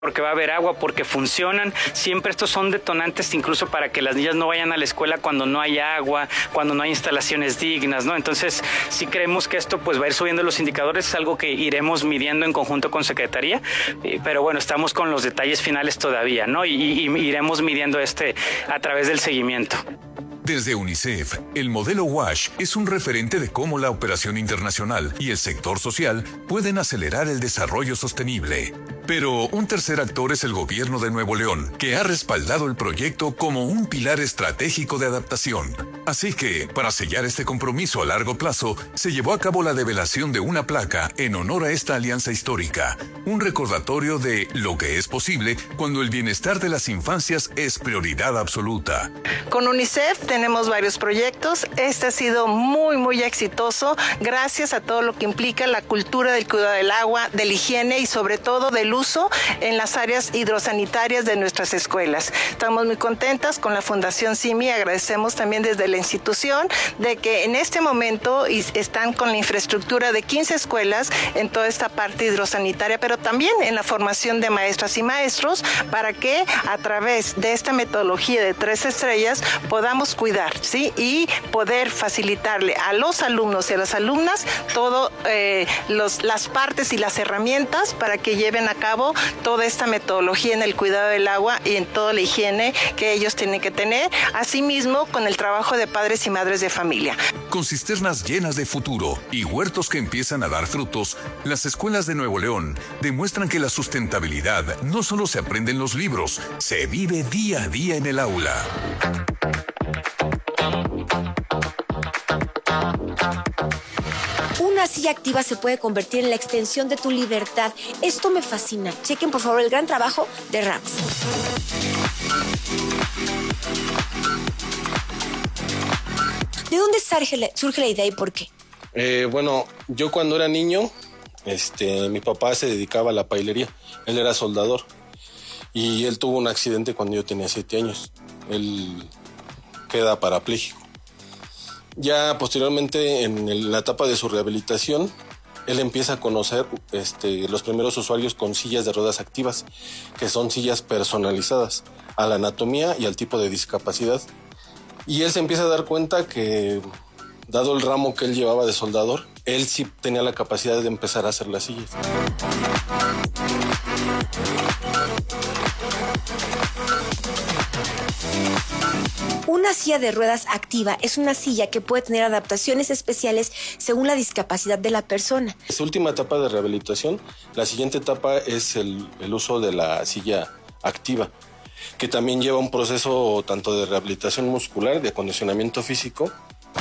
porque va a haber agua, porque funcionan. Siempre estos son detonantes incluso para que las niñas no vayan a la escuela cuando no hay agua, cuando no hay instalaciones dignas, ¿no? Entonces, sí creemos que esto pues va a ir subiendo los indicadores, es algo que iremos midiendo en conjunto con Secretaría, pero bueno, estamos con los detalles finales todavía, ¿no? Y iremos midiendo a través del seguimiento. Desde UNICEF, el modelo WASH es un referente de cómo la operación internacional y el sector social pueden acelerar el desarrollo sostenible. Pero un tercer actor es el gobierno de Nuevo León, que ha respaldado el proyecto como un pilar estratégico de adaptación. Así que, para sellar este compromiso a largo plazo, se llevó a cabo la develación de una placa en honor a esta alianza histórica, un recordatorio de lo que es posible cuando el bienestar de las infancias es prioridad absoluta. Con UNICEF tenemos varios proyectos. Este ha sido muy exitoso gracias a todo lo que implica la cultura del cuidado del agua, de la higiene y sobre todo del uso en las áreas hidrosanitarias de nuestras escuelas. Estamos muy contentas con la Fundación CIMI, agradecemos también desde la institución de que en este momento están con la infraestructura de 15 escuelas en toda esta parte hidrosanitaria, pero también en la formación de maestras y maestros para que a través de esta metodología de 3 estrellas podamos cuidar, ¿sí? Y poder facilitarle a los alumnos y a las alumnas todo las partes y las herramientas para que lleven a cabo toda esta metodología en el cuidado del agua y en toda la higiene que ellos tienen que tener, asimismo con el trabajo de padres y madres de familia. Con cisternas llenas de futuro y huertos que empiezan a dar frutos, las escuelas de Nuevo León demuestran que la sustentabilidad no solo se aprende en los libros, se vive día a día en el aula. Una silla activa se puede convertir en la extensión de tu libertad. Esto me fascina. Chequen, por favor, el gran trabajo de Rams. ¿De dónde surge la idea y por qué? Bueno, yo cuando era niño, mi papá se dedicaba a la pailería. Él era soldador y él tuvo un accidente cuando yo tenía 7 años. Él queda parapléjico. Ya posteriormente, en la etapa de su rehabilitación, él empieza a conocer los primeros usuarios con sillas de ruedas activas, que son sillas personalizadas a la anatomía y al tipo de discapacidad. Y él se empieza a dar cuenta que, dado el ramo que él llevaba de soldador, él sí tenía la capacidad de empezar a hacer las sillas. Una silla de ruedas activa es una silla que puede tener adaptaciones especiales según la discapacidad de la persona. En su última etapa de rehabilitación, la siguiente etapa es el uso de la silla activa, que también lleva un proceso tanto de rehabilitación muscular, de acondicionamiento físico.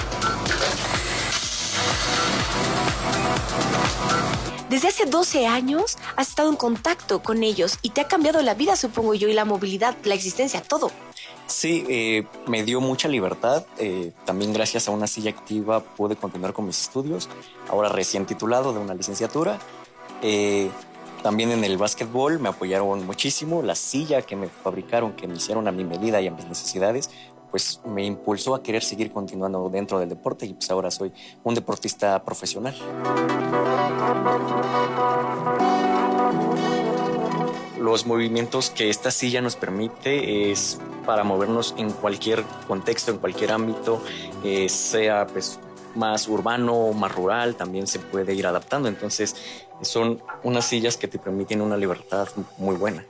Desde hace 12 años has estado en contacto con ellos y te ha cambiado la vida, supongo yo, y la movilidad, la existencia, todo. Sí, me dio mucha libertad. También gracias a una silla activa pude continuar con mis estudios. Ahora recién titulado de una licenciatura. También en el básquetbol me apoyaron muchísimo. La silla que me fabricaron, que me hicieron a mi medida y a mis necesidades, pues me impulsó a querer seguir continuando dentro del deporte y pues ahora soy un deportista profesional. Los movimientos que esta silla nos permite es para movernos en cualquier contexto, en cualquier ámbito, sea pues más urbano o más rural, también se puede ir adaptando. Entonces son unas sillas que te permiten una libertad muy buena.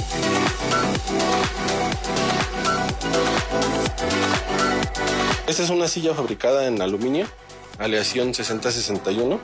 Esta es una silla fabricada en aluminio, aleación 6061.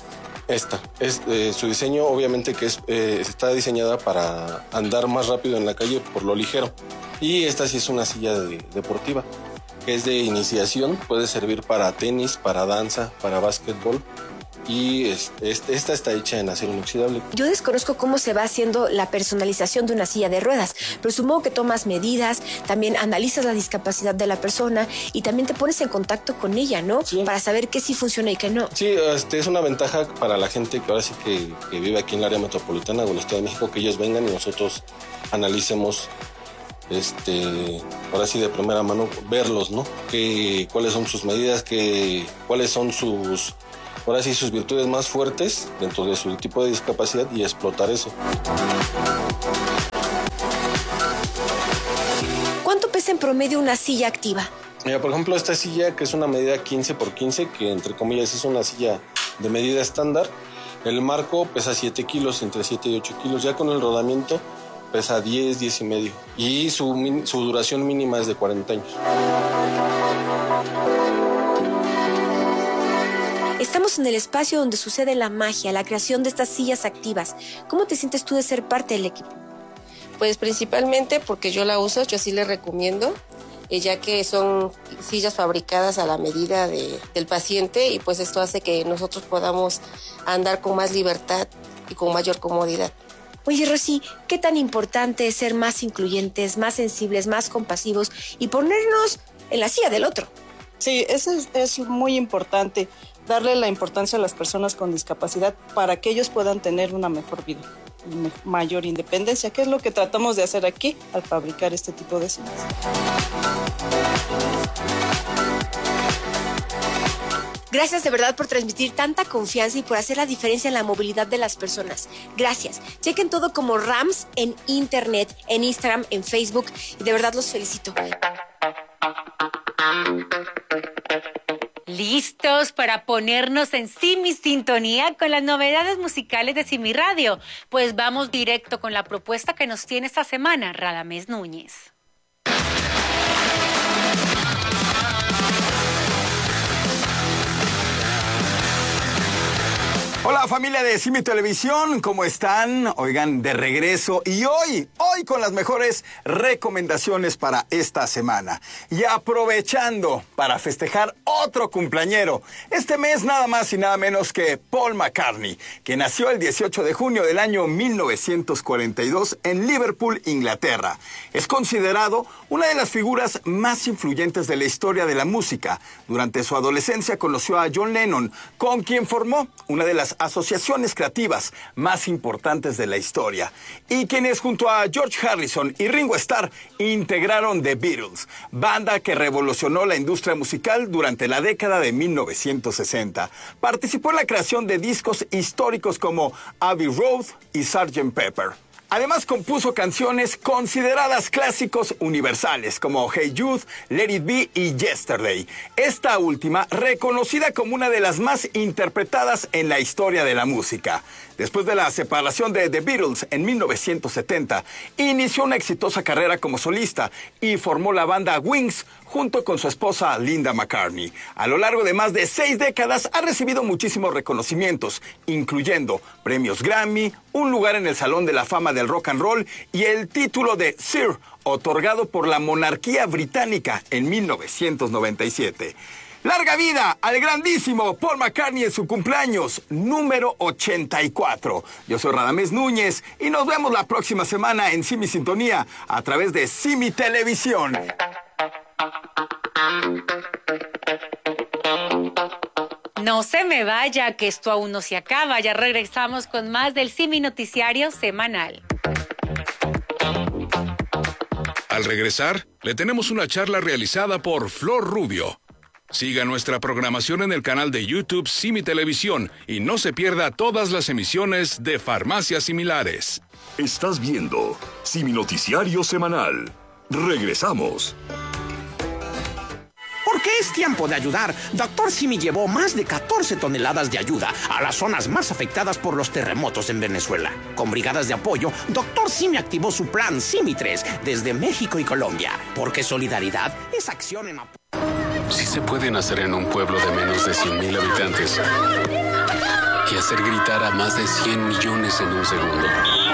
Su diseño obviamente que está diseñada para andar más rápido en la calle por lo ligero. Y esta sí es una silla deportiva, que es de iniciación, puede servir para tenis, para danza, para básquetbol. Y esta está hecha en acero inoxidable. Yo desconozco cómo se va haciendo la personalización de una silla de ruedas, pero supongo que tomas medidas, también analizas la discapacidad de la persona y también te pones en contacto con ella, ¿no? Sí. Para saber qué sí funciona y qué no. Sí, es una ventaja para la gente que ahora sí que vive aquí en el área metropolitana o en el Estado de México, que ellos vengan y nosotros analicemos ahora sí de primera mano, verlos, ¿no? Cuáles son sus medidas, cuáles son sus virtudes más fuertes dentro de su tipo de discapacidad y explotar eso. es en promedio una silla activa? Mira, por ejemplo, esta silla, que es una medida 15 por 15, que entre comillas es una silla de medida estándar, el marco pesa 7 kilos, entre 7 y 8 kilos. Ya con el rodamiento pesa 10, 10 y medio. Y su duración mínima es de 40 años. Estamos en el espacio donde sucede la magia, la creación de estas sillas activas. ¿Cómo te sientes tú de ser parte del equipo? Pues principalmente porque yo la uso, yo sí le recomiendo, ya que son sillas fabricadas a la medida del paciente y pues esto hace que nosotros podamos andar con más libertad y con mayor comodidad. Oye, Rosy, ¿qué tan importante es ser más incluyentes, más sensibles, más compasivos y ponernos en la silla del otro? Sí, eso es muy importante, darle la importancia a las personas con discapacidad para que ellos puedan tener una mejor vida, mayor independencia, que es lo que tratamos de hacer aquí al fabricar este tipo de sillas. Gracias de verdad por transmitir tanta confianza y por hacer la diferencia en la movilidad de las personas. Gracias. Chequen todo como RAMS en internet, en Instagram, en Facebook y de verdad los felicito. ¿Listos para ponernos en Simi Sintonía con las novedades musicales de Simi Radio? Pues vamos directo con la propuesta que nos tiene esta semana Radamés Núñez. Hola familia de Simi Televisión, ¿cómo están? Oigan, de regreso y hoy con las mejores recomendaciones para esta semana. Y aprovechando para festejar otro cumpleañero, este mes nada más y nada menos que Paul McCartney, que nació el 18 de junio del año 1942 en Liverpool, Inglaterra. Es considerado una de las figuras más influyentes de la historia de la música. Durante su adolescencia conoció a John Lennon, con quien formó una de las asociaciones creativas más importantes de la historia, y quienes junto a George Harrison y Ringo Starr integraron The Beatles, banda que revolucionó la industria musical durante la década de 1960. Participó en la creación de discos históricos como Abbey Road y Sgt. Pepper. Además compuso canciones consideradas clásicos universales como Hey Jude, Let It Be y Yesterday. Esta última reconocida como una de las más interpretadas en la historia de la música. Después de la separación de The Beatles en 1970, inició una exitosa carrera como solista y formó la banda Wings junto con su esposa Linda McCartney. A lo largo de más de 6 décadas ha recibido muchísimos reconocimientos, incluyendo premios Grammy, un lugar en el Salón de la Fama del Rock and Roll y el título de Sir, otorgado por la monarquía británica en 1997. ¡Larga vida al grandísimo Paul McCartney en su cumpleaños número 84! Yo soy Radamés Núñez y nos vemos la próxima semana en Simi Sintonía a través de Simi Televisión. No se me vaya, que esto aún no se acaba. Ya regresamos con más del Simi Noticiario Semanal. Al regresar, le tenemos una charla realizada por Flor Rubio. Siga nuestra programación en el canal de YouTube Simi Televisión y no se pierda todas las emisiones de Farmacias Similares. Estás viendo Simi Noticiario Semanal. Regresamos. Porque es tiempo de ayudar, Dr. Simi llevó más de 14 toneladas de ayuda a las zonas más afectadas por los terremotos en Venezuela. Con brigadas de apoyo, Dr. Simi activó su plan Simi 3 desde México y Colombia. Porque solidaridad es acción en apoyo. Sí se puede nacer en un pueblo de menos de 100,000 habitantes y hacer gritar a más de 100 millones en un segundo.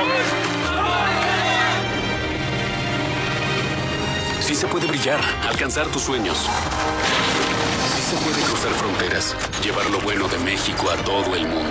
Sí se puede brillar, alcanzar tus sueños. Sí se puede cruzar fronteras, llevar lo bueno de México a todo el mundo.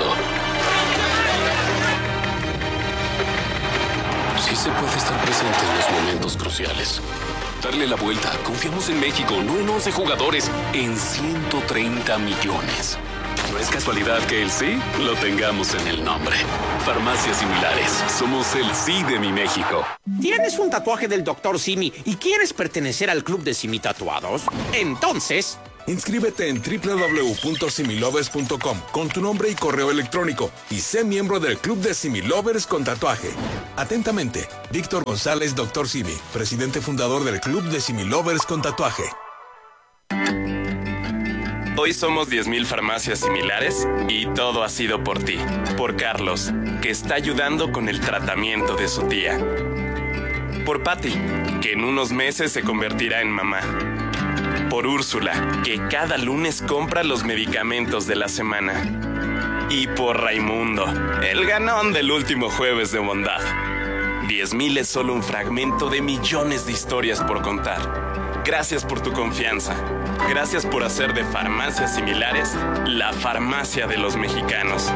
Sí se puede estar presente en los momentos cruciales. Darle la vuelta. Confiamos en México, no en 11 jugadores, en 130 millones. No es casualidad que el sí lo tengamos en el nombre. Farmacias Similares. Somos el sí de mi México. ¿Tienes un tatuaje del Dr. Simi y quieres pertenecer al club de Simi Tatuados? Entonces, Inscríbete en www.similovers.com con tu nombre y correo electrónico y sé miembro del Club de Similovers con tatuaje. Atentamente, Víctor González, Dr. Simi, presidente fundador del Club de Similovers con tatuaje. Hoy somos 10,000 farmacias similares y todo ha sido por ti. Por Carlos, que está ayudando con el tratamiento de su tía. Por Patty, que en unos meses se convertirá en mamá. Por Úrsula, que cada lunes compra los medicamentos de la semana. Y por Raimundo, el ganón del último jueves de bondad. 10,000 es solo un fragmento de millones de historias por contar. Gracias por tu confianza. Gracias por hacer de Farmacias Similares la farmacia de los mexicanos.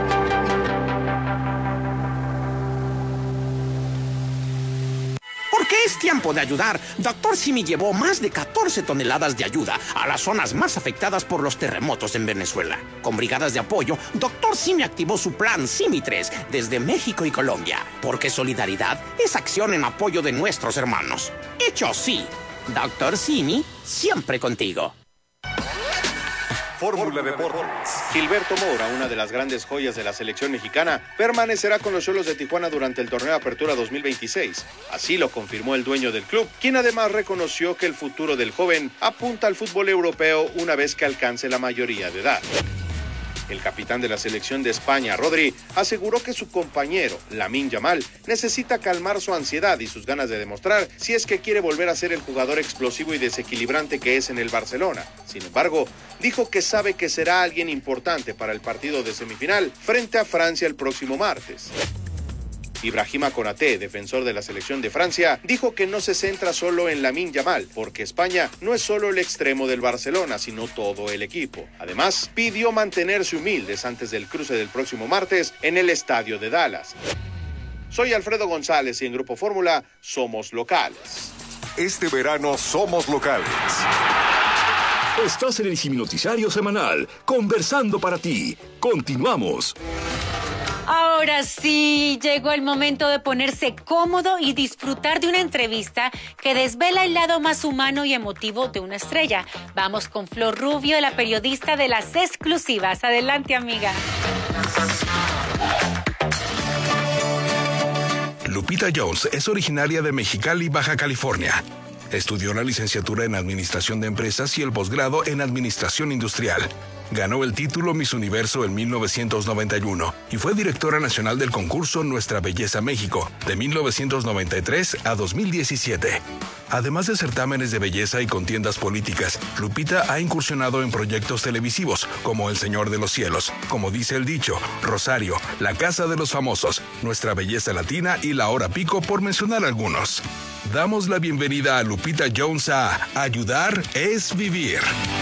Porque es tiempo de ayudar. Dr. Simi llevó más de 14 toneladas de ayuda a las zonas más afectadas por los terremotos en Venezuela. Con brigadas de apoyo, Dr. Simi activó su plan Simi 3 desde México y Colombia. Porque solidaridad es acción en apoyo de nuestros hermanos. Hecho sí. Dr. Simi, siempre contigo. Fórmula Deportes. Gilberto Mora, una de las grandes joyas de la selección mexicana, permanecerá con los Xolos de Tijuana durante el torneo Apertura 2026. Así lo confirmó el dueño del club, quien además reconoció que el futuro del joven apunta al fútbol europeo una vez que alcance la mayoría de edad. El capitán de la selección de España, Rodri, aseguró que su compañero, Lamine Yamal, necesita calmar su ansiedad y sus ganas de demostrar si es que quiere volver a ser el jugador explosivo y desequilibrante que es en el Barcelona. Sin embargo, dijo que sabe que será alguien importante para el partido de semifinal frente a Francia el próximo martes. Ibrahima Konaté, defensor de la selección de Francia, dijo que no se centra solo en Lamine Yamal, porque España no es solo el extremo del Barcelona, sino todo el equipo. Además, pidió mantenerse humildes antes del cruce del próximo martes en el estadio de Dallas. Soy Alfredo González y en Grupo Fórmula somos locales. Este verano somos locales. Estás en el Simi Noticiario Semanal, conversando para ti. Continuamos. Ahora sí, llegó el momento de ponerse cómodo y disfrutar de una entrevista que desvela el lado más humano y emotivo de una estrella. Vamos con Flor Rubio, la periodista de las exclusivas. Adelante, amiga. Lupita Jones es originaria de Mexicali, Baja California. Estudió la licenciatura en Administración de Empresas y el posgrado en Administración Industrial. Ganó el título Miss Universo en 1991 y fue directora nacional del concurso Nuestra Belleza México de 1993 a 2017. Además de certámenes de belleza y contiendas políticas, Lupita ha incursionado en proyectos televisivos como El Señor de los Cielos, Como dice el dicho, Rosario, La Casa de los Famosos, Nuestra Belleza Latina y La Hora Pico, por mencionar algunos. Damos la bienvenida a Lupita Jones a Ayudar es Vivir.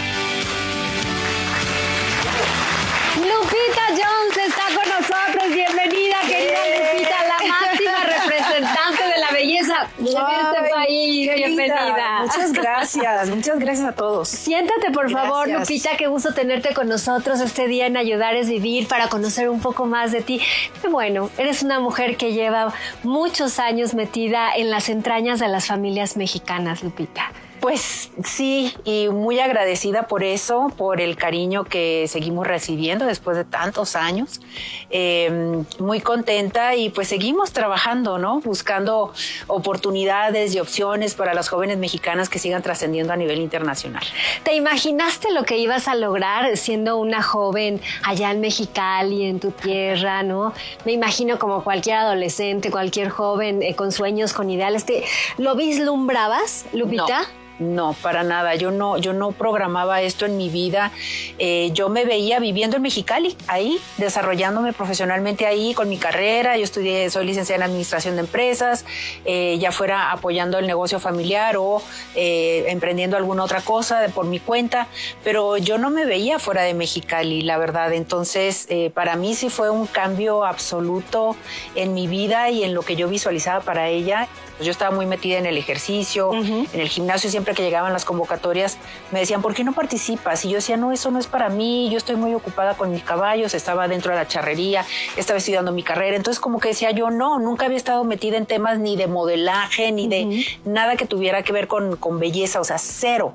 Lupita Jones está con nosotros. Bienvenida, querida Lupita, la máxima representante de la belleza de este país. Bienvenida. Muchas gracias a todos. Siéntate, por favor, Gracias. Lupita, qué gusto tenerte con nosotros este día en Ayudar es Vivir para conocer un poco más de ti. Y bueno, eres una mujer que lleva muchos años metida en las entrañas de las familias mexicanas, Lupita. Pues sí, y muy agradecida por eso, por el cariño que seguimos recibiendo después de tantos años. Muy contenta y pues seguimos trabajando, ¿no? Buscando oportunidades y opciones para las jóvenes mexicanas que sigan trascendiendo a nivel internacional. ¿Te imaginaste lo que ibas a lograr siendo una joven allá en Mexicali, en tu tierra, no? Me imagino como cualquier adolescente, cualquier joven con sueños, con ideales. ¿Lo vislumbrabas, Lupita? No, para nada. Yo no programaba esto en mi vida. Yo me veía viviendo en Mexicali, ahí, desarrollándome profesionalmente ahí con mi carrera. Yo soy licenciada en Administración de Empresas, ya fuera apoyando el negocio familiar o emprendiendo alguna otra cosa por mi cuenta, pero yo no me veía fuera de Mexicali, la verdad. Entonces, para mí sí fue un cambio absoluto en mi vida y en lo que yo visualizaba para ella. Yo estaba muy metida en el ejercicio, en el gimnasio, siempre siempre que llegaban las convocatorias me decían, ¿por qué no participas? Y yo decía, no, eso no es para mí, yo estoy muy ocupada con mis caballos, estaba dentro de la charrería, estaba estudiando mi carrera. Entonces como que decía yo, no, nunca había estado metida en temas ni de modelaje, ni de nada que tuviera que ver con belleza, o sea, cero.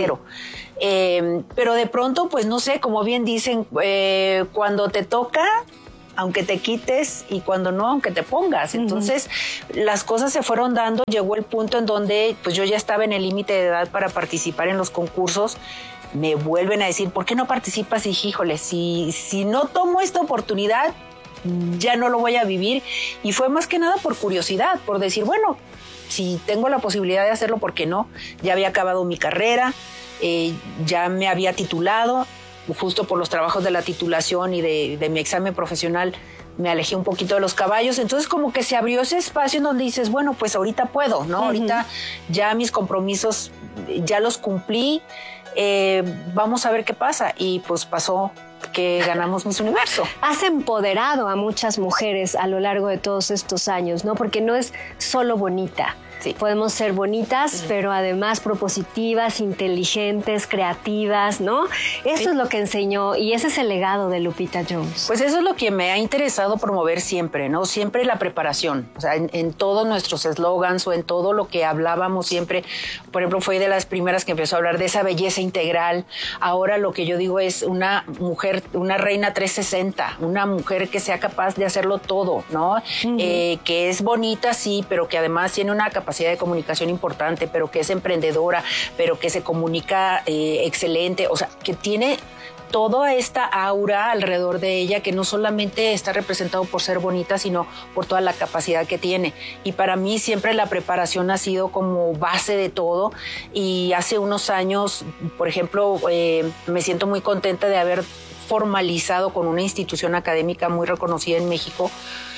Pero de pronto, pues no sé, como bien dicen, cuando te toca, aunque te quites, y cuando no, aunque te pongas. Entonces, las cosas se fueron dando, llegó el punto en donde pues yo ya estaba en el límite de edad para participar en los concursos. Me vuelven a decir, ¿por qué no participas? Y dije, híjole, si no tomo esta oportunidad, ya no lo voy a vivir. Y fue más que nada por curiosidad, por decir, bueno, si tengo la posibilidad de hacerlo, ¿por qué no? Ya había acabado mi carrera, ya me había titulado, justo por los trabajos de la titulación y de mi examen profesional me alejé un poquito de los caballos. Entonces como que se abrió ese espacio en donde dices, bueno, pues ahorita puedo, ¿no? Ahorita ya mis compromisos ya los cumplí, vamos a ver qué pasa. Y pues pasó que ganamos Miss Universo. Has empoderado a muchas mujeres a lo largo de todos estos años, ¿no? Porque no es solo bonita. Sí. Podemos ser bonitas, pero además propositivas, inteligentes, creativas, ¿no? Eso es lo que enseñó y ese es el legado de Lupita Jones. Pues eso es lo que me ha interesado promover siempre, ¿no? Siempre la preparación, o sea, en todos nuestros eslogans o en todo lo que hablábamos siempre. Por ejemplo, fue de las primeras que empezó a hablar de esa belleza integral. Ahora lo que yo digo es una mujer, una reina 360, una mujer que sea capaz de hacerlo todo, ¿no? Que es bonita, sí, pero que además tiene una capacidad de comunicación importante, pero que es emprendedora, pero que se comunica excelente, o sea, que tiene toda esta aura alrededor de ella que no solamente está representado por ser bonita, sino por toda la capacidad que tiene. Y para mí siempre la preparación ha sido como base de todo. Y hace unos años, por ejemplo, me siento muy contenta de haber formalizado con una institución académica muy reconocida en México.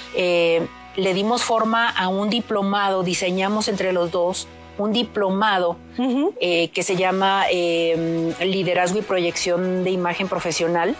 Le dimos forma a un diplomado, diseñamos entre los dos un diplomado que se llama Liderazgo y Proyección de Imagen Profesional,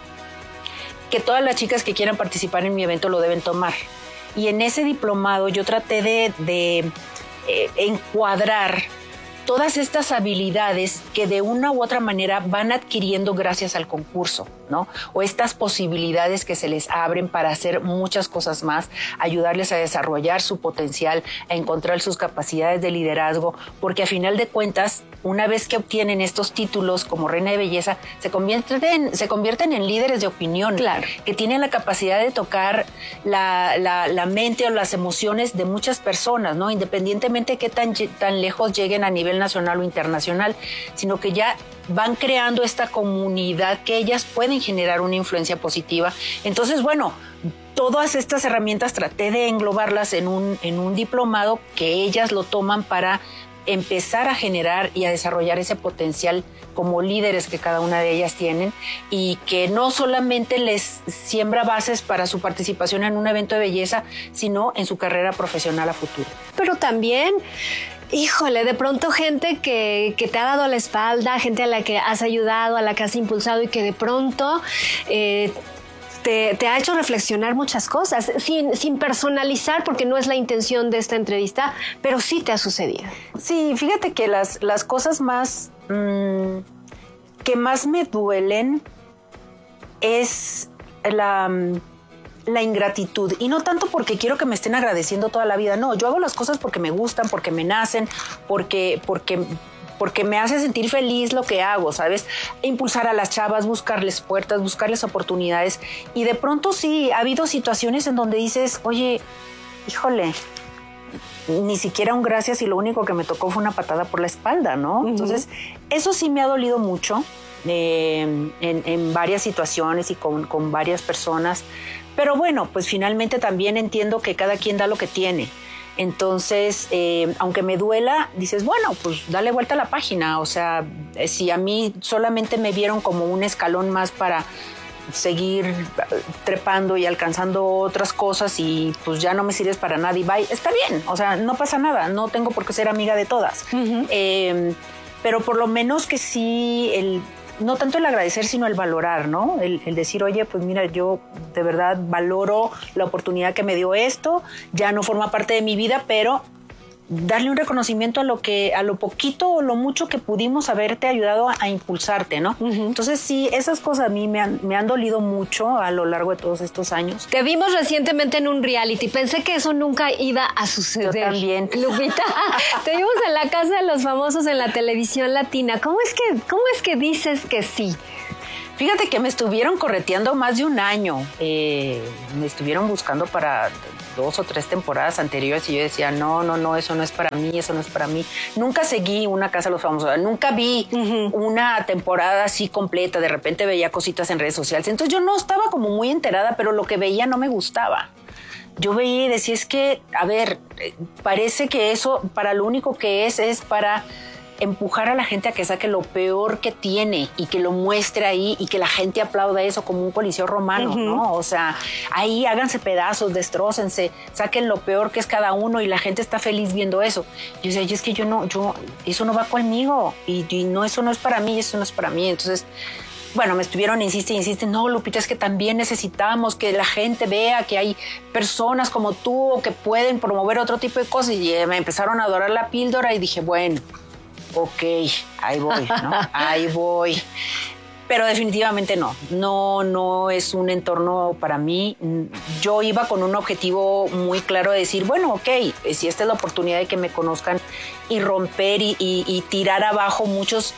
que todas las chicas que quieran participar en mi evento lo deben tomar. Y en ese diplomado yo traté de encuadrar todas estas habilidades que de una u otra manera van adquiriendo gracias al concurso, ¿no? O estas posibilidades que se les abren para hacer muchas cosas más, ayudarles a desarrollar su potencial, a encontrar sus capacidades de liderazgo, porque a final de cuentas, una vez que obtienen estos títulos como reina de belleza, se convierten en líderes de opinión, claro, que tienen la capacidad de tocar la mente o las emociones de muchas personas, ¿no? Independientemente de qué tan lejos lleguen a nivel nacional o internacional, sino que ya van creando esta comunidad que ellas pueden generar una influencia positiva. Entonces, bueno, todas estas herramientas traté de englobarlas en un diplomado que ellas lo toman para empezar a generar y a desarrollar ese potencial como líderes que cada una de ellas tienen, y que no solamente les siembra bases para su participación en un evento de belleza, sino en su carrera profesional a futuro. Pero también, híjole, de pronto gente que te ha dado la espalda, gente a la que has ayudado, a la que has impulsado y que de pronto te ha hecho reflexionar muchas cosas, sin personalizar, porque no es la intención de esta entrevista, pero sí te ha sucedido. Sí, fíjate que las cosas más que más me duelen es la ingratitud, y no tanto porque quiero que me estén agradeciendo toda la vida, no, yo hago las cosas porque me gustan, porque me nacen, porque me hace sentir feliz lo que hago, ¿sabes? Impulsar a las chavas, buscarles puertas, buscarles oportunidades. Y de pronto sí, ha habido situaciones en donde dices, oye, híjole, ni siquiera un gracias y lo único que me tocó fue una patada por la espalda, ¿no? Entonces, eso sí me ha dolido mucho en varias situaciones y con varias personas. Pero bueno, pues finalmente también entiendo que cada quien da lo que tiene. Entonces, aunque me duela, dices, bueno, pues dale vuelta a la página. O sea, si a mí solamente me vieron como un escalón más para seguir trepando y alcanzando otras cosas y pues ya no me sirves para nada y bye, está bien. O sea, no pasa nada, no tengo por qué ser amiga de todas. Pero por lo menos que sí, no tanto el agradecer, sino el valorar, ¿no? El decir, oye, pues mira, yo de verdad valoro la oportunidad que me dio esto, ya no forma parte de mi vida, pero darle un reconocimiento a lo poquito o lo mucho que pudimos haberte ayudado a impulsarte, ¿no? Entonces sí, esas cosas a mí me han dolido mucho a lo largo de todos estos años. Te vimos recientemente en un reality. Pensé que eso nunca iba a suceder. Yo también. Lupita, te vimos en la Casa de los Famosos en la televisión latina. ¿Cómo es que dices que sí? Fíjate que me estuvieron correteando más de un año. Me estuvieron buscando para 2 o 3 temporadas anteriores y yo decía, no, eso no es para mí, eso no es para mí. Nunca seguí una Casa de los Famosos, nunca vi una temporada así completa. De repente veía cositas en redes sociales. Entonces yo no estaba como muy enterada, pero lo que veía no me gustaba. Yo veía y decía, es que, a ver, parece que eso, para lo único que es para empujar a la gente a que saque lo peor que tiene y que lo muestre ahí y que la gente aplauda eso como un coliseo romano, ¿no? O sea, ahí háganse pedazos, destrócense, saquen lo peor que es cada uno y la gente está feliz viendo eso. Yo decía, es que eso no va conmigo y no, eso no es para mí, eso no es para mí. Entonces, bueno, me estuvieron, insiste, no, Lupita, es que también necesitamos que la gente vea que hay personas como tú que pueden promover otro tipo de cosas y me empezaron a adorar la píldora y dije, bueno, ok, ahí voy, ¿no? Ahí voy. Pero definitivamente no es un entorno para mí. Yo iba con un objetivo muy claro de decir, bueno, ok, si esta es la oportunidad de que me conozcan y romper y tirar abajo muchas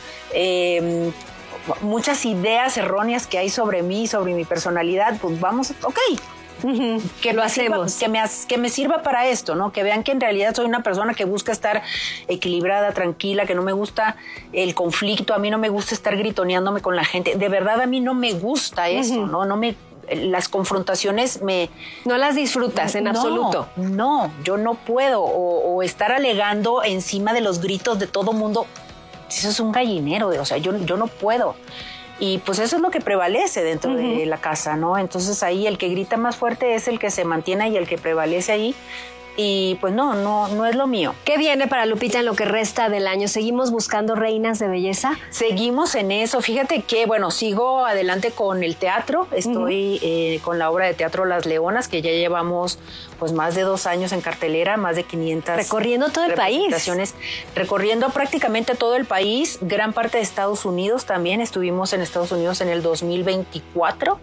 ideas erróneas que hay sobre mí, sobre mi personalidad, pues vamos, ok. Que lo hacemos, que me sirva para esto, ¿no? Que vean que en realidad soy una persona que busca estar equilibrada, tranquila, que no me gusta el conflicto, a mí no me gusta estar gritoneándome con la gente. De verdad a mí no me gusta eso, ¿no? Las confrontaciones no las disfrutas en absoluto. No, yo no puedo o estar alegando encima de los gritos de todo mundo. Eso es un gallinero, o sea, yo no puedo. Y pues eso es lo que prevalece dentro de la casa, ¿no? Entonces ahí el que grita más fuerte es el que se mantiene y el que prevalece ahí. Y pues no es lo mío. ¿Qué viene para Lupita en lo que resta del año? ¿Seguimos buscando reinas de belleza? Seguimos en eso. Fíjate que, bueno, sigo adelante con el teatro. Estoy con la obra de teatro Las Leonas, que ya llevamos pues más de 2 años en cartelera, más de 500 recorriendo todo el país. Recorriendo prácticamente todo el país, gran parte de Estados Unidos también. Estuvimos en Estados Unidos en el 2024.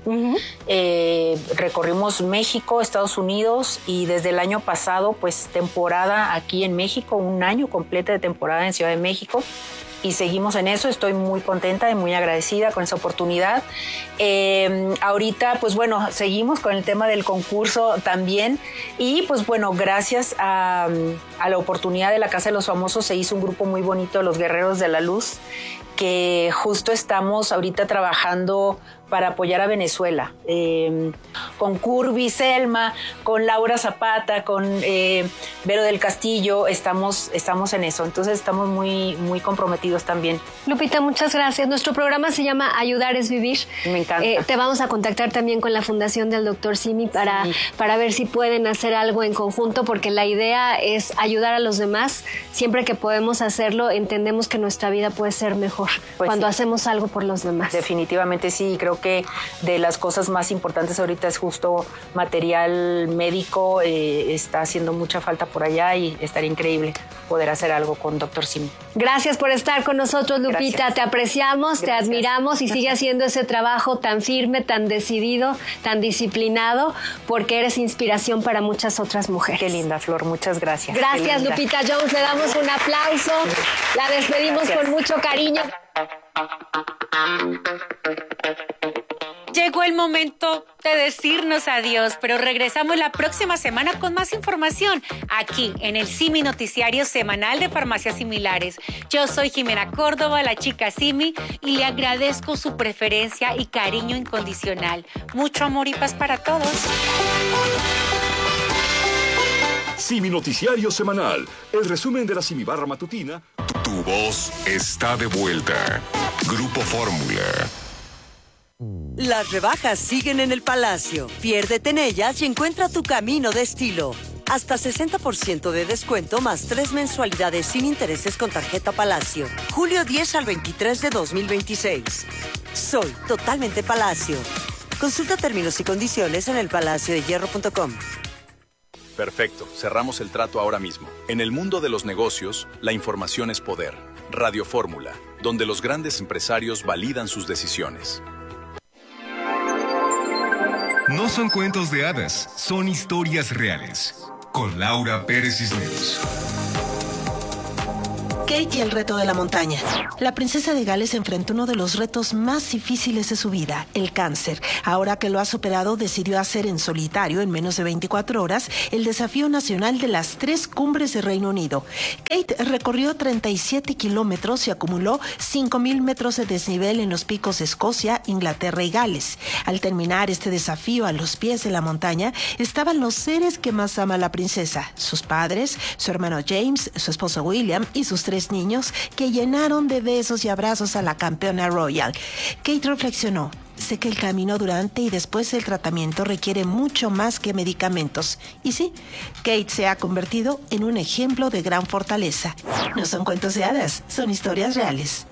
Recorrimos México, Estados Unidos y desde el año pasado pues temporada aquí en México, 1 año completo de temporada en Ciudad de México. Y seguimos en eso, estoy muy contenta y muy agradecida con esa oportunidad. Ahorita, pues bueno, seguimos con el tema del concurso también. Y pues bueno, gracias a la oportunidad de la Casa de los Famosos se hizo un grupo muy bonito, Los Guerreros de la Luz, que justo estamos ahorita trabajando para apoyar a Venezuela, con Curvy Selma, con Laura Zapata, con Vero del Castillo, estamos en eso, entonces estamos muy, muy comprometidos también. Lupita, muchas gracias. Nuestro programa se llama Ayudar es Vivir. Me encanta. Te vamos a contactar también con la Fundación del Dr. Simi para ver si pueden hacer algo en conjunto, porque la idea es ayudar a los demás. Siempre que podemos hacerlo, entendemos que nuestra vida puede ser mejor cuando hacemos algo por los demás. Definitivamente sí, creo que de las cosas más importantes ahorita es justo material médico, está haciendo mucha falta por allá y estaría increíble poder hacer algo con Dr. Simi. Gracias por estar con nosotros, Lupita. Gracias. Te apreciamos, te admiramos y sigue haciendo ese trabajo tan firme, tan decidido, tan disciplinado, porque eres inspiración para muchas otras mujeres. Qué linda, Flor, muchas gracias. Gracias, Lupita Jones, le damos un aplauso, la despedimos con mucho cariño. Llegó el momento de decirnos adiós, pero regresamos la próxima semana con más información aquí en el Simi Noticiario Semanal de Farmacias Similares. Yo soy Jimena Córdoba, la chica Simi, y le agradezco su preferencia y cariño incondicional. Mucho amor y paz para todos. Simi Noticiario Semanal, el resumen de la Simi Barra Matutina. Tu voz está de vuelta. Grupo Fórmula. Las rebajas siguen en el Palacio. Piérdete en ellas y encuentra tu camino de estilo. Hasta 60% de descuento más 3 mensualidades sin intereses con tarjeta Palacio. Julio 10 al 23 de 2026. Soy totalmente Palacio. Consulta términos y condiciones en elpalaciodehierro.com. Perfecto, cerramos el trato ahora mismo. En el mundo de los negocios, la información es poder. Radio Fórmula, donde los grandes empresarios validan sus decisiones. No son cuentos de hadas, son historias reales. Con Laura Pérez Cisneros. Kate y el reto de la montaña. La princesa de Gales enfrentó uno de los retos más difíciles de su vida, el cáncer. Ahora que lo ha superado, decidió hacer en solitario, en menos de 24 horas, el desafío nacional de las 3 cumbres de Reino Unido. Kate recorrió 37 kilómetros y acumuló 5,000 metros de desnivel en los picos de Escocia, Inglaterra y Gales. Al terminar este desafío a los pies de la montaña, estaban los seres que más ama la princesa, sus padres, su hermano James, su esposo William y sus 3 niños que llenaron de besos y abrazos a la campeona royal. Kate reflexionó: sé que el camino durante y después del tratamiento requiere mucho más que medicamentos. Y sí, Kate se ha convertido en un ejemplo de gran fortaleza. No son cuentos de hadas, son historias reales.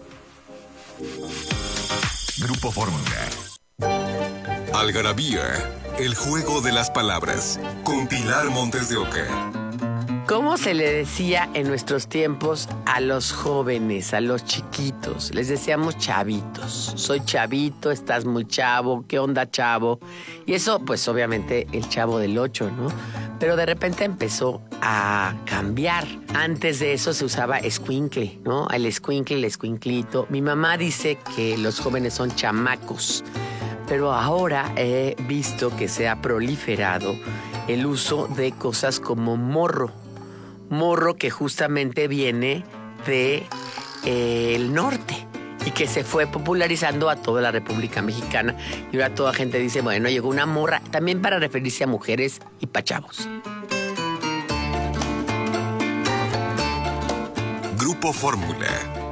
Grupo Fórmula. Algarabía, el juego de las palabras, con Pilar Montes de Oca. ¿Cómo se le decía en nuestros tiempos a los jóvenes, a los chiquitos? Les decíamos chavitos. Soy chavito, estás muy chavo, ¿qué onda, chavo? Y eso, pues obviamente el Chavo del 8, ¿no? Pero de repente empezó a cambiar. Antes de eso se usaba escuincle, ¿no? El escuincle, el escuinclito. Mi mamá dice que los jóvenes son chamacos, pero ahora he visto que se ha proliferado el uso de cosas como morro. Morro, que justamente viene de el norte y que se fue popularizando a toda la República Mexicana. Y ahora toda gente dice, bueno, llegó una morra, también para referirse a mujeres y pachavos. Grupo Fórmula.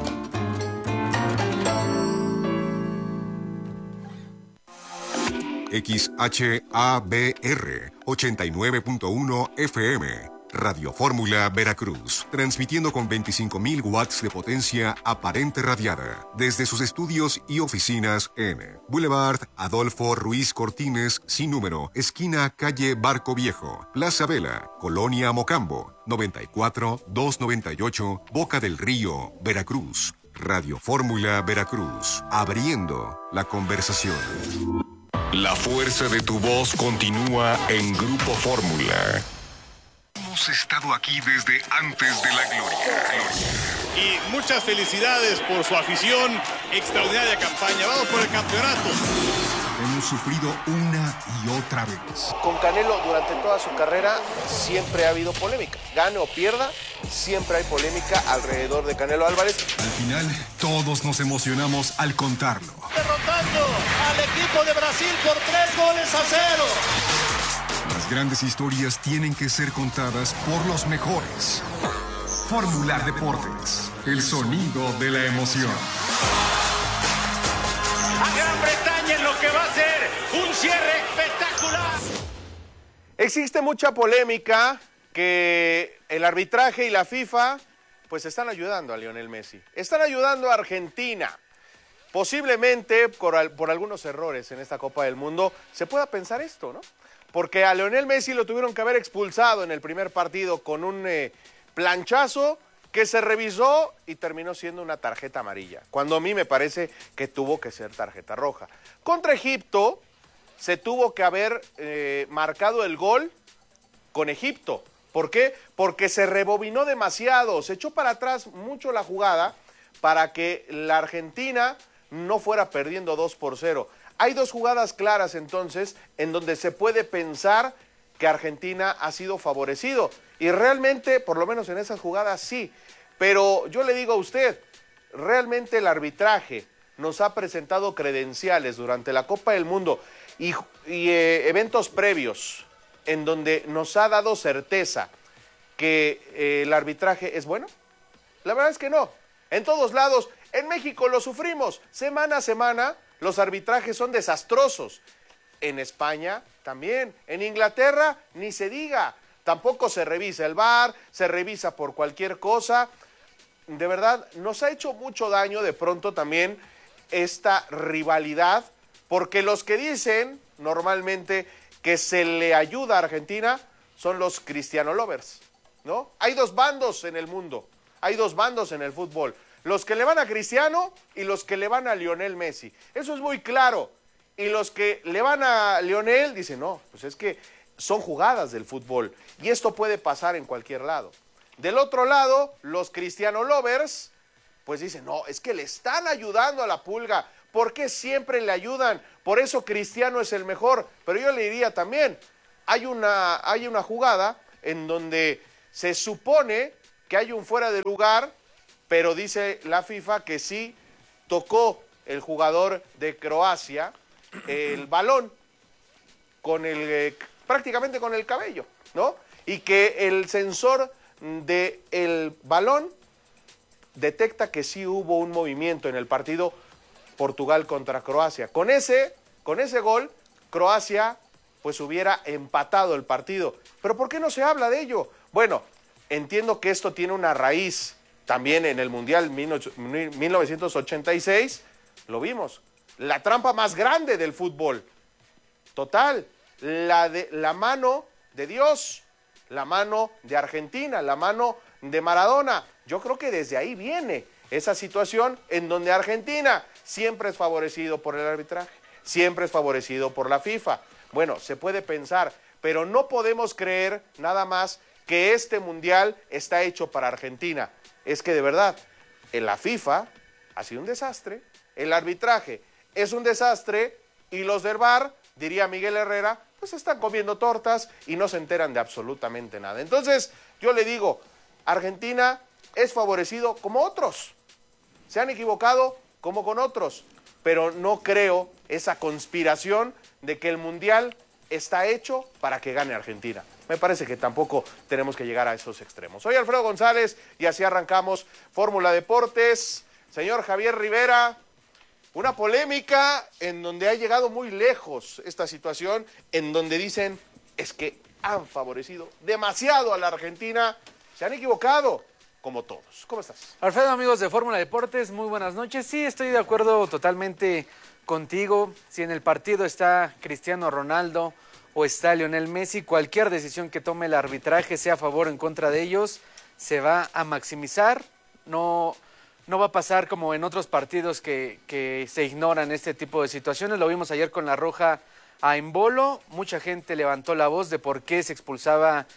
XHABR 89.1 FM. Radio Fórmula Veracruz, transmitiendo con 25,000 watts de potencia aparente radiada desde sus estudios y oficinas en Boulevard Adolfo Ruiz Cortines, sin número, esquina calle Barco Viejo, Plaza Vela, Colonia Mocambo, 94-298, Boca del Río, Veracruz. Radio Fórmula Veracruz, abriendo la conversación. La fuerza de tu voz continúa en Grupo Fórmula. Hemos estado aquí desde antes de la gloria. Y muchas felicidades por su afición, extraordinaria campaña. Vamos por el campeonato. Hemos sufrido una y otra vez. Con Canelo durante toda su carrera siempre ha habido polémica. Gane o pierda, siempre hay polémica alrededor de Canelo Álvarez. Al final, todos nos emocionamos al contarlo. Derrotando al equipo de Brasil por 3-0. Las grandes historias tienen que ser contadas por los mejores. Fórmula Deportes, el sonido de la emoción. A Gran Bretaña en lo que va a ser un cierre espectacular. Existe mucha polémica que el arbitraje y la FIFA pues están ayudando a Lionel Messi. Están ayudando a Argentina. Posiblemente por algunos errores en esta Copa del Mundo se pueda pensar esto, ¿no? Porque a Lionel Messi lo tuvieron que haber expulsado en el primer partido con un planchazo que se revisó y terminó siendo una tarjeta amarilla, cuando a mí me parece que tuvo que ser tarjeta roja. Contra Egipto se tuvo que haber marcado el gol con Egipto. ¿Por qué? Porque se rebobinó demasiado, se echó para atrás mucho la jugada para que la Argentina no fuera perdiendo 2-0. Hay 2 jugadas claras entonces en donde se puede pensar que Argentina ha sido favorecido. Y realmente, por lo menos en esas jugadas, sí. Pero yo le digo a usted, realmente el arbitraje nos ha presentado credenciales durante la Copa del Mundo y eventos previos en donde nos ha dado certeza que el arbitraje es bueno. La verdad es que no. En todos lados, en México lo sufrimos. Semana a semana, los arbitrajes son desastrosos. En España también. En Inglaterra, ni se diga. Tampoco se revisa el VAR, se revisa por cualquier cosa. De verdad, nos ha hecho mucho daño de pronto también esta rivalidad, porque los que dicen normalmente que se le ayuda a Argentina son los Cristiano lovers, ¿no? Hay dos bandos en el mundo, hay dos bandos en el fútbol, los que le van a Cristiano y los que le van a Lionel Messi. Eso es muy claro. Y los que le van a Lionel dicen, no, pues es que son jugadas del fútbol y esto puede pasar en cualquier lado. Del otro lado, los Cristiano lovers, pues dicen, no, es que le están ayudando a la Pulga. ¿Por qué siempre le ayudan? Por eso Cristiano es el mejor. Pero yo le diría también, hay una jugada en donde se supone que hay un fuera de lugar, pero dice la FIFA que sí tocó el jugador de Croacia el balón con prácticamente con el cabello, ¿no? Y que el sensor del balón detecta que sí hubo un movimiento en el partido Portugal contra Croacia. Con ese gol, Croacia pues hubiera empatado el partido. ¿Pero por qué no se habla de ello? Bueno, entiendo que esto tiene una raíz también en el Mundial 1986, lo vimos. La trampa más grande del fútbol. Total, la mano de Dios, la mano de Argentina, la mano de Maradona. Yo creo que desde ahí viene esa situación en donde Argentina siempre es favorecido por el arbitraje, siempre es favorecido por la FIFA. Bueno, se puede pensar, pero no podemos creer nada más que este mundial está hecho para Argentina. Es que de verdad, en la FIFA ha sido un desastre, el arbitraje es un desastre y los del VAR, diría Miguel Herrera, pues están comiendo tortas y no se enteran de absolutamente nada. Entonces, yo le digo, Argentina es favorecido como otros. Se han equivocado como con otros, pero no creo esa conspiración de que el Mundial está hecho para que gane Argentina. Me parece que tampoco tenemos que llegar a esos extremos. Soy Alfredo González y así arrancamos Fórmula Deportes. Señor Javier Rivera, una polémica en donde ha llegado muy lejos esta situación, en donde dicen es que han favorecido demasiado a la Argentina. Se han equivocado, como todos. ¿Cómo estás? Alfredo, amigos de Fórmula Deportes, muy buenas noches. Sí, estoy de acuerdo totalmente contigo. Si en el partido está Cristiano Ronaldo o está Lionel Messi, cualquier decisión que tome el arbitraje, sea a favor o en contra de ellos, se va a maximizar. No va a pasar como en otros partidos que se ignoran este tipo de situaciones. Lo vimos ayer con la roja a Embolo. Mucha gente levantó la voz de por qué se expulsaba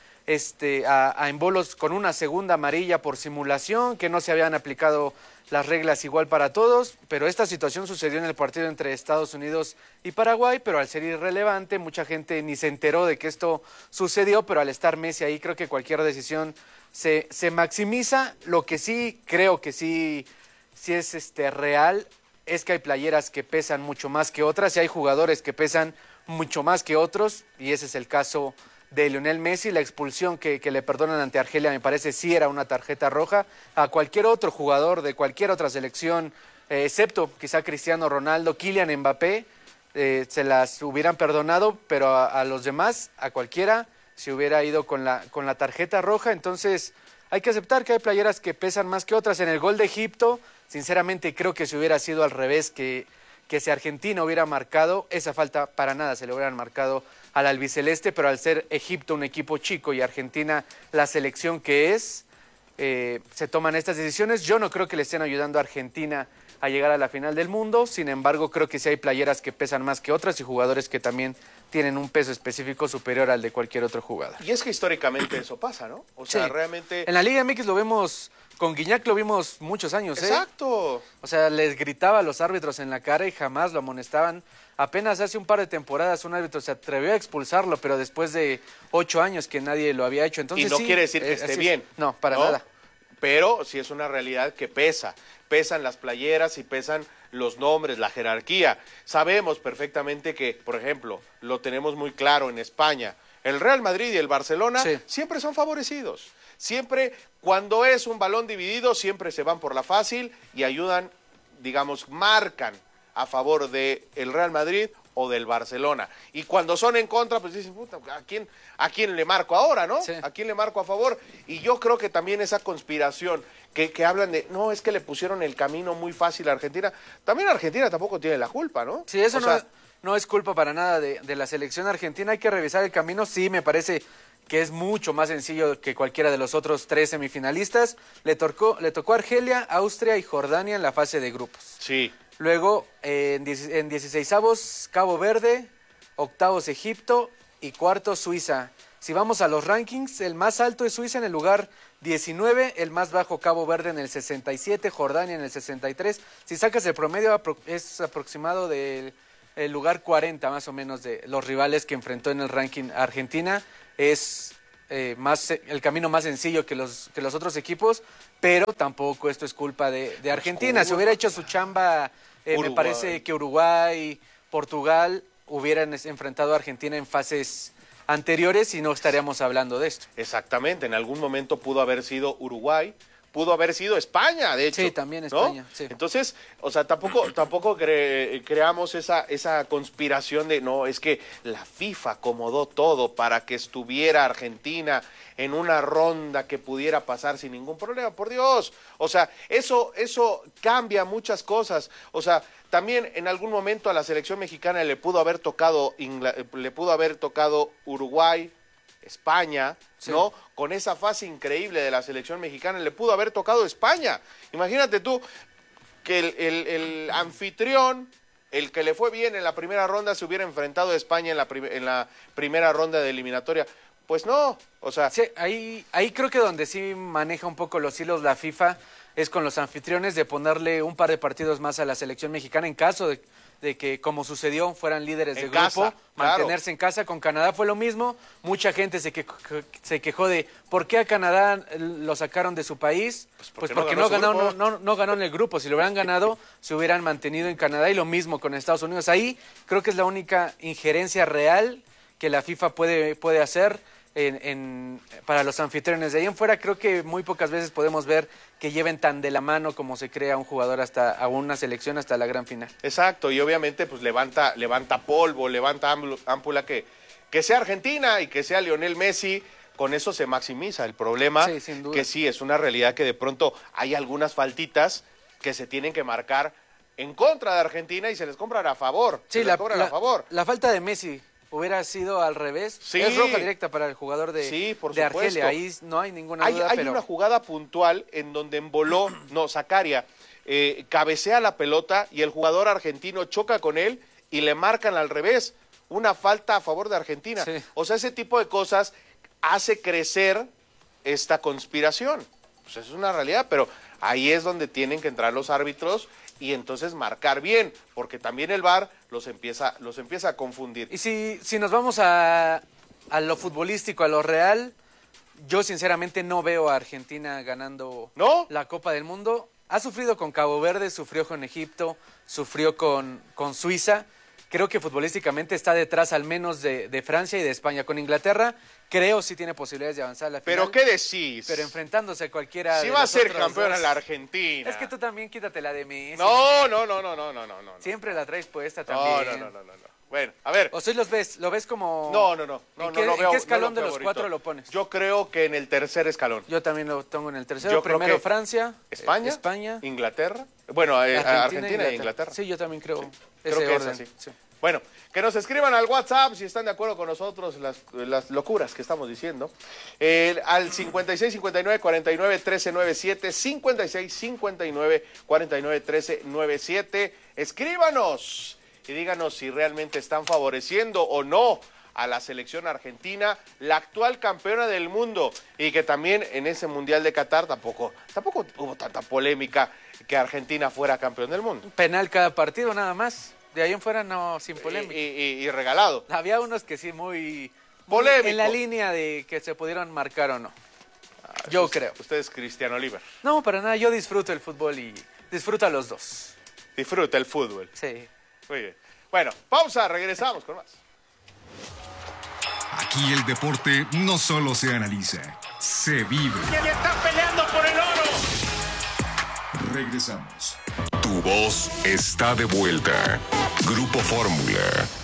a Embolos con una segunda amarilla por simulación, que no se habían aplicado las reglas igual para todos, pero esta situación sucedió en el partido entre Estados Unidos y Paraguay, pero al ser irrelevante, mucha gente ni se enteró de que esto sucedió, pero al estar Messi ahí, creo que cualquier decisión se maximiza. Lo que sí creo que sí es real es que hay playeras que pesan mucho más que otras y hay jugadores que pesan mucho más que otros, y ese es el caso de Lionel Messi. La expulsión que le perdonan ante Argelia me parece sí era una tarjeta roja. A cualquier otro jugador de cualquier otra selección, excepto quizá Cristiano Ronaldo, Kylian Mbappé, se las hubieran perdonado, pero a los demás, a cualquiera, se hubiera ido con la tarjeta roja. Entonces hay que aceptar que hay playeras que pesan más que otras. En el gol de Egipto, sinceramente creo que si hubiera sido al revés, que si Argentina hubiera marcado, esa falta para nada se le hubieran marcado al albiceleste, pero al ser Egipto un equipo chico y Argentina la selección que es, se toman estas decisiones. Yo no creo que le estén ayudando a Argentina a llegar a la final del mundo, sin embargo creo que sí hay playeras que pesan más que otras y jugadores que también tienen un peso específico superior al de cualquier otro jugador. Y es que históricamente eso pasa, ¿no? O sea, sí. Realmente... En la Liga MX lo vemos, con Guiñac lo vimos muchos años, Exacto. O sea, les gritaba a los árbitros en la cara y jamás lo amonestaban. Apenas hace un par de temporadas un árbitro se atrevió a expulsarlo, pero después de 8 años que nadie lo había hecho. Entonces, y no sí, quiere decir que esté bien. No, para nada. Pero sí es una realidad que pesa. Pesan las playeras y pesan los nombres, la jerarquía. Sabemos perfectamente que, por ejemplo, lo tenemos muy claro en España, el Real Madrid y el Barcelona siempre son favorecidos. Siempre, cuando es un balón dividido, siempre se van por la fácil y ayudan, digamos, marcan a favor del Real Madrid o del Barcelona. Y cuando son en contra, pues dicen, puta, ¿a quién le marco ahora, no? Sí. ¿A quién le marco a favor? Y yo creo que también esa conspiración que hablan de, no, es que le pusieron el camino muy fácil a Argentina. También Argentina tampoco tiene la culpa, ¿no? Sí, eso no es culpa para nada de la selección argentina. Hay que revisar el camino. Sí, me parece que es mucho más sencillo que cualquiera de los otros 3 semifinalistas. Le tocó Argelia, Austria y Jordania en la fase de grupos. Sí. Luego, en 16avos, Cabo Verde, octavos Egipto y cuartos Suiza. Si vamos a los rankings, el más alto es Suiza en el lugar 19, el más bajo Cabo Verde en el 67, Jordania en el 63. Si sacas el promedio, es aproximado del lugar 40 más o menos de los rivales que enfrentó en el ranking Argentina. Es el camino más sencillo que los otros equipos, pero tampoco esto es culpa de Argentina. Si hubiera hecho su chamba, me parece que Uruguay, Portugal hubieran enfrentado a Argentina en fases anteriores y no estaríamos hablando de esto. Exactamente, en algún momento pudo haber sido Uruguay, pudo haber sido España, de hecho. Sí, también España, ¿no? Sí. Entonces, o sea, tampoco creamos esa conspiración de, no, es que la FIFA acomodó todo para que estuviera Argentina en una ronda que pudiera pasar sin ningún problema, por Dios. O sea, eso cambia muchas cosas. O sea, también en algún momento a la selección mexicana le pudo haber tocado Uruguay, España, sí, ¿no? Con esa fase increíble de la selección mexicana le pudo haber tocado España. Imagínate tú que el anfitrión, el que le fue bien en la primera ronda, se hubiera enfrentado a España en la primera ronda de eliminatoria. Pues no, o sea... Sí, ahí creo que donde sí maneja un poco los hilos la FIFA es con los anfitriones de ponerle un par de partidos más a la selección mexicana en caso de que, como sucedió, fueran líderes de grupo, mantenerse claro. En casa. Con Canadá fue lo mismo. Mucha gente se quejó de ¿por qué a Canadá lo sacaron de su país? Pues porque no ganó en el grupo. Si lo hubieran ganado, se hubieran mantenido en Canadá, y lo mismo con Estados Unidos. Ahí creo que es la única injerencia real que la FIFA puede hacer para los anfitriones. De ahí en fuera creo que muy pocas veces podemos ver que lleven tan de la mano como se crea un jugador a una selección hasta la gran final. Exacto, y obviamente pues levanta polvo, levanta ámpula que sea Argentina y que sea Lionel Messi. Con eso se maximiza el problema, sí, sin duda. Que sí, es una realidad que de pronto hay algunas faltitas que se tienen que marcar en contra de Argentina y se les cobran a favor. Sí, la falta de Messi hubiera sido al revés. Sí. Es roja directa para el jugador de Argelia. Ahí no hay ninguna duda. Hay una jugada puntual en donde Zakaria cabecea la pelota y el jugador argentino choca con él y le marcan al revés. Una falta a favor de Argentina. Sí. O sea, ese tipo de cosas hace crecer esta conspiración. Pues eso es una realidad, pero ahí es donde tienen que entrar los árbitros y entonces marcar bien, porque también el VAR los empieza a confundir. Y si nos vamos a lo futbolístico, a lo real, yo sinceramente no veo a Argentina ganando la Copa del Mundo. Ha sufrido con Cabo Verde, sufrió con Egipto, sufrió con Suiza. Creo que futbolísticamente está detrás al menos de Francia y de España. Con Inglaterra creo sí tiene posibilidades de avanzar a la final. ¿Pero qué decís? Pero enfrentándose a cualquiera si va a ser campeona la Argentina. Es que tú también quítate la de Messi. No. Siempre la traes puesta también. No. Bueno, a ver. ¿O si lo ves como...? No. ¿En qué escalón de los 4 lo pones? Yo creo que en el tercer escalón. Yo también lo tengo en el tercero. Primero Francia. España. Inglaterra. Bueno, Argentina e Inglaterra. Sí, yo también creo. Sí. Creo que orden. Es así. Sí. Bueno, que nos escriban al WhatsApp si están de acuerdo con nosotros, las locuras que estamos diciendo. Al 5659-491397, 5659-491397. Escríbanos y díganos si realmente están favoreciendo o no a la selección argentina, la actual campeona del mundo, y que también en ese Mundial de Qatar tampoco hubo tanta polémica que Argentina fuera campeón del mundo. Penal cada partido nada más. De ahí en fuera no, sin polémica. Y regalado. Había unos que sí muy polémico. En la línea de que se pudieron marcar o no. Yo creo. Usted es Cristiano Oliver. No, para nada. Yo disfruto el fútbol y disfruto a los dos. Disfruta el fútbol. Sí. Muy bien. Bueno, pausa, regresamos con más. Aquí el deporte no solo se analiza, se vive. ¡Y está peleando por el oro! Regresamos. Tu voz está de vuelta. Grupo Fórmula.